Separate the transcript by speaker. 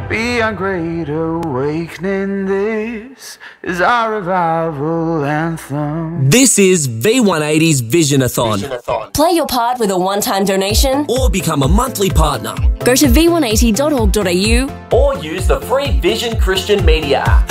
Speaker 1: beyond great awakening. This is our revival anthem.
Speaker 2: This is V180's Vision-a-thon.
Speaker 3: Play your part with a one-time donation
Speaker 2: Or become a monthly partner.
Speaker 3: Go to v180.org.au
Speaker 2: Or use the free Vision Christian Media app.